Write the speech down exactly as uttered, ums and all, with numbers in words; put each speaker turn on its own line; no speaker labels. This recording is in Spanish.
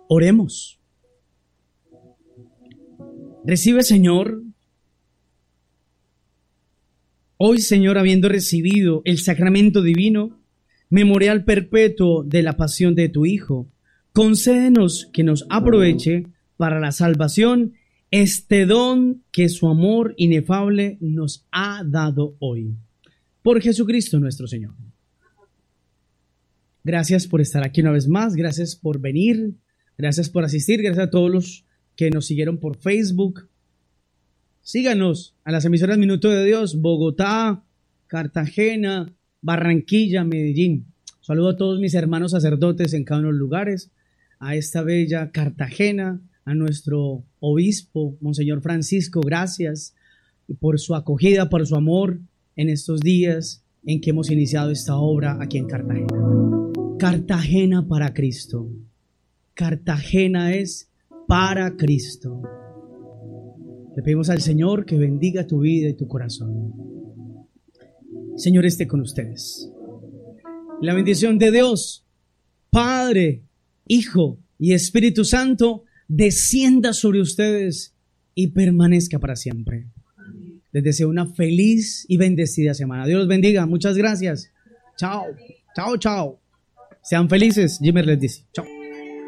Oremos. Recibe, Señor, hoy, Señor, habiendo recibido el sacramento divino, memorial perpetuo de la pasión de tu Hijo, concédenos que nos aproveche para la salvación este don que su amor inefable nos ha dado hoy. Por Jesucristo nuestro Señor. Gracias por estar aquí una vez más, gracias por venir, gracias por asistir, gracias a todos los que nos siguieron por Facebook. Síganos a las emisoras Minuto de Dios, Bogotá, Cartagena, Barranquilla, Medellín. Saludo a todos mis hermanos sacerdotes en cada uno de los lugares, a esta bella Cartagena, a nuestro obispo, Monseñor Francisco, gracias por su acogida, por su amor en estos días en que hemos iniciado esta obra aquí en Cartagena. Cartagena para Cristo. Cartagena es para Cristo. Le pedimos al Señor que bendiga tu vida y tu corazón. Señor, esté con ustedes. La bendición de Dios, Padre, Hijo y Espíritu Santo, descienda sobre ustedes y permanezca para siempre. Les deseo una feliz y bendecida semana. Dios los bendiga. Muchas gracias. Chao. Chao, chao. Sean felices. Jimmer les dice. Chao.